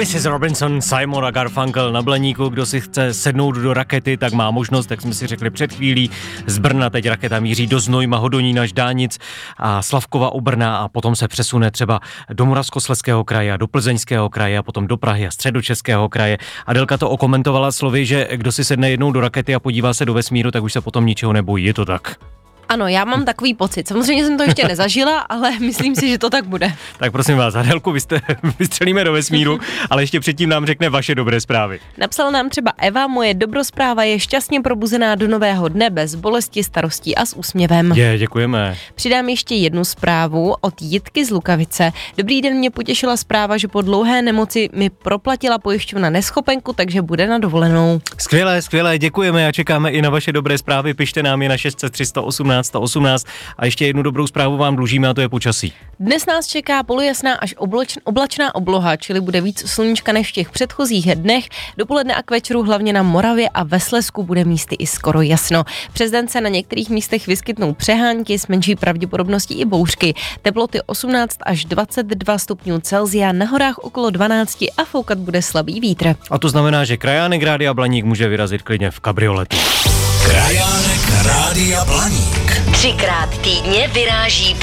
Mrs. Robinson, Simon a Garfunkel na Blaníku. Kdo si chce sednout do rakety, tak má možnost, tak jsme si řekli před chvílí. Z Brna teď raketa míří do Znojma, Hodonína, Ždánic a Slavkova u Brna a potom se přesune třeba do Moravskoslezského kraje a do Plzeňského kraje a potom do Prahy a Středočeského kraje. Adelka to okomentovala slovy, že kdo si sedne jednou do rakety a podívá se do vesmíru, tak už se potom ničeho nebojí. Je to tak? Ano, já mám takový pocit. Samozřejmě jsem to ještě nezažila, ale myslím si, že to tak bude. Tak prosím vás, Adelku, vystřelíme do vesmíru, ale ještě předtím nám řekne vaše dobré zprávy. Napsala nám třeba Eva, moje dobrospráva je šťastně probuzená do nového dne bez bolesti, starostí a s úsměvem. Děkujeme. Přidám ještě jednu zprávu od Jitky z Lukavice. Dobrý den, mě potěšila zpráva, že po dlouhé nemoci mi proplatila pojišťovna neschopenku, takže bude na dovolenou. Skvělé, děkujeme a čekáme i na vaše dobré zprávy. Pište nám je na 603 118 a ještě jednu dobrou zprávu vám dlužíme a to je počasí. Dnes nás čeká polojasná až oblačná obloha, čili bude víc sluníčka než v těch předchozích dnech. Dopoledne a k večeru hlavně na Moravě a ve Slezsku bude místy i skoro jasno. Přes den se na některých místech vyskytnou přehánky s menší pravděpodobností i bouřky. Teploty 18 až 22 stupňů Celsia, na horách okolo 12 a foukat bude slabý vítr. A to znamená, že krajánek Rádia Blaník může vyrazit klidně v kabrioletu. Krajánek Rádia Blaník 3krát týdně vyráží